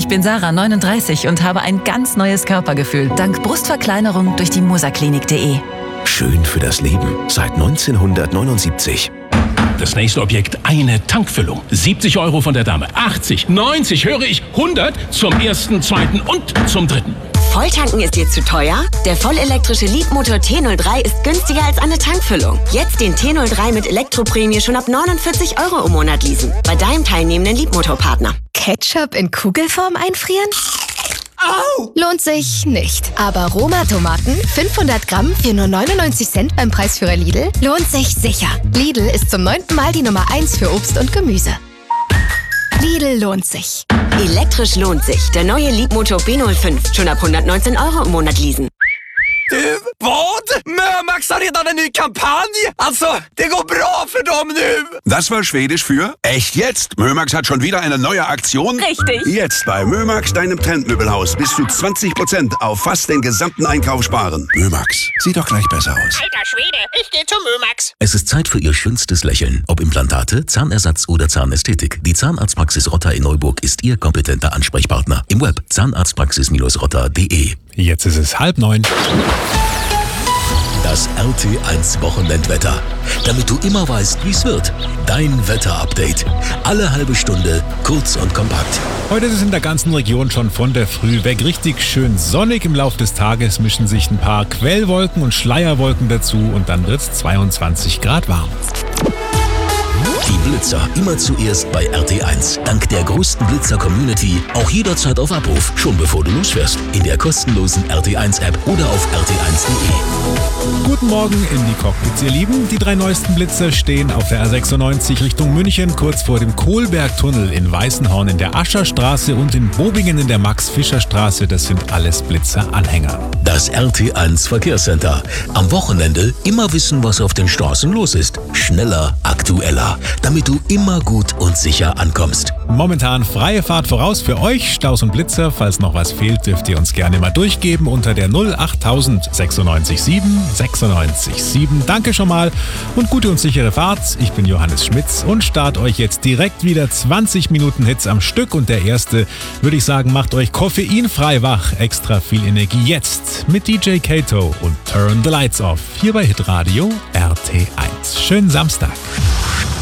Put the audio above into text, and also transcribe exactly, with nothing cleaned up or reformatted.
bin Sarah, neununddreißig und habe ein ganz neues Körpergefühl dank Brustverkleinerung durch die musaklinik punkt de. Schön für das Leben seit neunzehnhundertneunundsiebzig. Das nächste Objekt, eine Tankfüllung. siebzig Euro von der Dame, achtzig, neunzig, höre ich, hundert zum ersten, zweiten und zum dritten. Volltanken ist dir zu teuer? Der vollelektrische Leapmotor T null drei ist günstiger als eine Tankfüllung. Jetzt den T null drei mit Elektroprämie schon ab neunundvierzig Euro im Monat leasen. Bei deinem teilnehmenden Leapmotor-Partner. Ketchup in Kugelform einfrieren? Au! Lohnt sich nicht. Aber Roma-Tomaten, fünfhundert Gramm für nur neunundneunzig Cent beim Preisführer Lidl, lohnt sich sicher. Lidl ist zum neunten Mal die Nummer eins für Obst und Gemüse. Lidl lohnt sich. Elektrisch lohnt sich. Der neue Leapmotor B null fünf. Schon ab hundertneunzehn Euro im Monat leasen. Du, vad? Mömax har redan en ny kampanj! Alltså, det går bra för dem nu! Das war Schwedisch für echt jetzt. Mömax hat schon wieder eine neue Aktion. Richtig. Jetzt bei Mömax, deinem Trendmöbelhaus, bis zu zwanzig Prozent auf fast den gesamten Einkauf sparen. Mömax, sieht doch gleich besser aus. Alter Schwede, ich geh zum Mömax. Es ist Zeit für Ihr schönstes Lächeln. Ob Implantate, Zahnersatz oder Zahnästhetik. Die Zahnarztpraxis Rotter in Neuburg ist Ihr kompetenter Ansprechpartner. Im Web zahnarztpraxis rotter punkt de. Jetzt ist es halb neun. Das R T eins Wochenendwetter. Damit du immer weißt, wie es wird. Dein Wetterupdate. Alle halbe Stunde, kurz und kompakt. Heute ist es in der ganzen Region schon von der Früh weg richtig schön sonnig. Im Laufe des Tages mischen sich ein paar Quellwolken und Schleierwolken dazu und dann wird es zweiundzwanzig Grad warm. Die Blitzer immer zuerst bei R T eins. Dank der größten Blitzer-Community auch jederzeit auf Abruf, schon bevor du losfährst. In der kostenlosen R T eins App oder auf r t eins punkt de. Guten Morgen in die Cockpits, ihr Lieben. Die drei neuesten Blitzer stehen auf der R sechsundneunzig Richtung München, kurz vor dem Kohlbergtunnel in Weißenhorn in der Ascherstraße und in Bobingen in der Max-Fischer-Straße. Das sind alles Blitzer-Anhänger. Das R T eins Verkehrscenter. Am Wochenende immer wissen, was auf den Straßen los ist. Schneller, aktueller, damit du immer gut und sicher ankommst. Momentan freie Fahrt voraus für euch, Staus und Blitzer. Falls noch was fehlt, dürft ihr uns gerne mal durchgeben unter der null achttausend sechsundneunzig sieben sechsundneunzig sieben. Danke schon mal und gute und sichere Fahrt. Ich bin Johannes Schmitz und start euch jetzt direkt wieder zwanzig Minuten Hits am Stück. Und der erste, würde ich sagen, macht euch koffeinfrei wach. Extra viel Energie jetzt mit D J Kato und Turn the Lights Off. Hier bei Hitradio R T eins. Schönen Samstag.